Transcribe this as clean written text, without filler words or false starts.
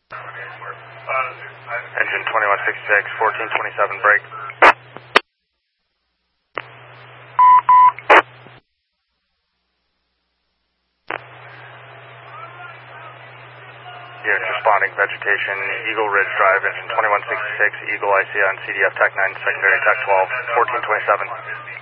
Engine 2166, 1427, break. Units responding, vegetation, Eagle Ridge Drive, engine 2166, Eagle IC on CDF Tech 9, secondary Tech 12, 1427.